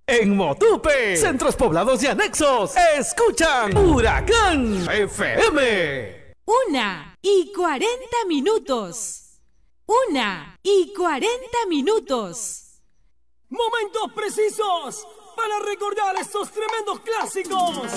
En Motupe, centros poblados y anexos, escuchan Huracán FM. 1:40. 1:40. Momentos precisos para recordar estos tremendos clásicos.